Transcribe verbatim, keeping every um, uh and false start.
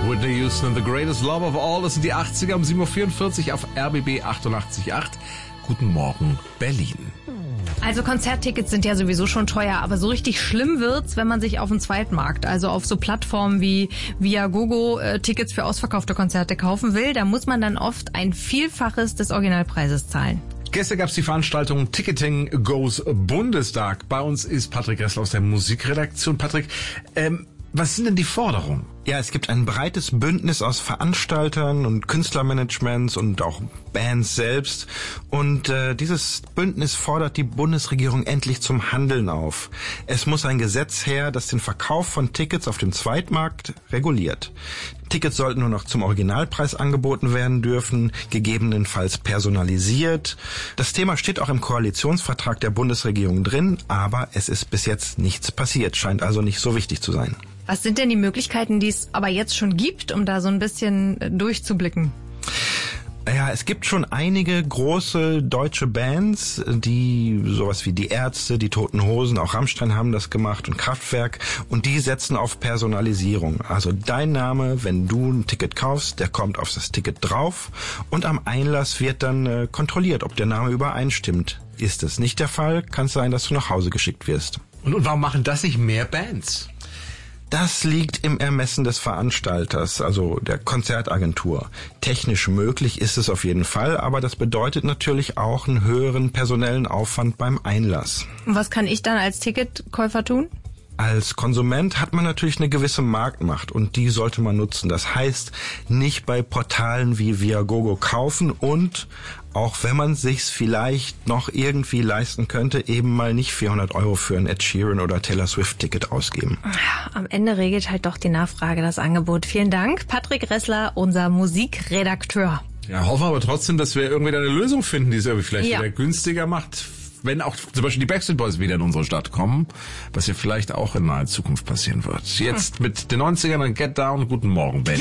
Whitney Houston, The Greatest Love of All. Das sind die achtziger um sieben Uhr vierundvierzig auf R B B achtundachtzig Komma acht. Guten Morgen, Berlin. Also Konzerttickets sind ja sowieso schon teuer, aber so richtig schlimm wird's, wenn man sich auf dem Zweitmarkt, also auf so Plattformen wie Viagogo, äh, Tickets für ausverkaufte Konzerte kaufen will. Da muss man dann oft ein Vielfaches des Originalpreises zahlen. Gestern gab es die Veranstaltung Ticketing Goes Bundestag. Bei uns ist Patrick Ressler aus der Musikredaktion. Patrick, ähm, was sind denn die Forderungen? Ja, es gibt ein breites Bündnis aus Veranstaltern und Künstlermanagements und auch Bands selbst. Und äh, dieses Bündnis fordert die Bundesregierung endlich zum Handeln auf. Es muss ein Gesetz her, das den Verkauf von Tickets auf dem Zweitmarkt reguliert. Tickets sollten nur noch zum Originalpreis angeboten werden dürfen, gegebenenfalls personalisiert. Das Thema steht auch im Koalitionsvertrag der Bundesregierung drin, aber es ist bis jetzt nichts passiert, scheint also nicht so wichtig zu sein. Was sind denn die Möglichkeiten, die es aber jetzt schon gibt, um da so ein bisschen durchzublicken? Ja, es gibt schon einige große deutsche Bands, die sowas wie die Ärzte, die Toten Hosen, auch Rammstein haben das gemacht und Kraftwerk, und die setzen auf Personalisierung. Also dein Name, wenn du ein Ticket kaufst, der kommt auf das Ticket drauf und am Einlass wird dann äh, kontrolliert, ob der Name übereinstimmt. Ist es nicht der Fall, kann es sein, dass du nach Hause geschickt wirst. Und, und warum machen das nicht mehr Bands? Das liegt im Ermessen des Veranstalters, also der Konzertagentur. Technisch möglich ist es auf jeden Fall, aber das bedeutet natürlich auch einen höheren personellen Aufwand beim Einlass. Und was kann ich dann als Ticketkäufer tun? Als Konsument hat man natürlich eine gewisse Marktmacht und die sollte man nutzen. Das heißt, nicht bei Portalen wie Viagogo kaufen und auch wenn man sich's vielleicht noch irgendwie leisten könnte, eben mal nicht vierhundert Euro für ein Ed Sheeran oder Taylor Swift Ticket ausgeben. Am Ende regelt halt doch die Nachfrage das Angebot. Vielen Dank, Patrick Ressler, unser Musikredakteur. Ja, hoffen wir aber trotzdem, dass wir irgendwie da eine Lösung finden, die es irgendwie vielleicht Ja. wieder günstiger macht. Wenn auch zum Beispiel die Backstreet Boys wieder in unsere Stadt kommen, was ja vielleicht auch in naher Zukunft passieren wird. Jetzt mit den neunzigern und Get Down. Guten Morgen, Ben.